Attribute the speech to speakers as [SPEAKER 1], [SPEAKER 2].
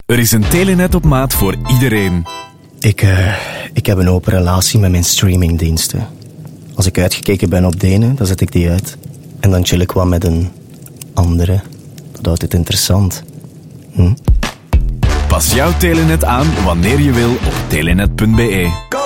[SPEAKER 1] Er is een Telenet op maat voor iedereen.
[SPEAKER 2] Ik heb een open relatie met mijn streamingdiensten. Als ik uitgekeken ben op de ene, dan zet ik die uit. En dan chill ik wat met een andere. Dat houdt het interessant.
[SPEAKER 1] Pas jouw Telenet aan wanneer je wil op telenet.be.